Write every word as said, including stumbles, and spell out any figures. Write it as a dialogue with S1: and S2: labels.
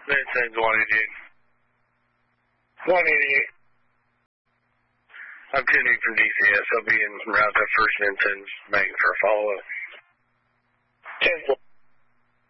S1: Mid-Tens one eighty-eight.
S2: one eighty-eight.
S1: I'm tuning from D C S. I'll be in route to First Mid-Tens bank for a follow-up.
S2: ten four.